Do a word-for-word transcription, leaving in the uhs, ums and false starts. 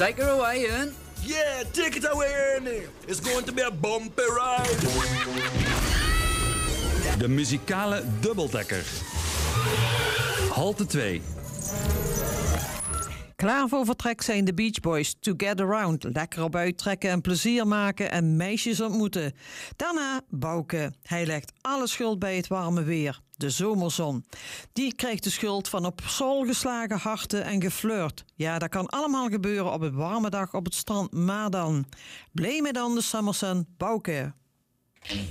Take her away, Ian. Yeah, take it away, Ernie. It's going to be a bumpy ride. De muzikale dubbeldekker. Halte twee. Klaar voor vertrek zijn de Beach Boys. To get around. Lekker op uittrekken en plezier maken en meisjes ontmoeten. Daarna Bouke. Hij legt alle schuld bij het warme weer. De zomerzon. Die krijgt de schuld van op sol geslagen harten en geflirt. Ja, dat kan allemaal gebeuren op een warme dag op het strand. Maar dan. Blame it on the summer sun. Bouke.